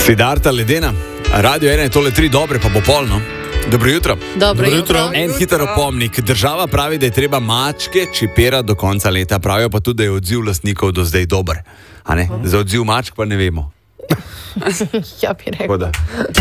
Siddharta Ledena, Radio 1 je tole 3 dobre, pa bo polno. Dobro jutro. Dobro jutro. En hiter opomnik. Država pravi, da je treba mačke čipirati do konca leta. Pravijo pa tudi, da je odziv lastnikov do zdaj dober. A ne? Za odziv mačk pa ne vemo. Ja, bi rekel.